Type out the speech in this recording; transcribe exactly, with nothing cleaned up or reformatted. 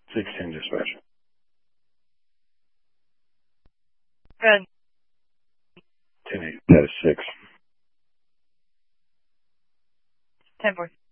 six ten dispatch. Good. ten eight. That is six. ten four.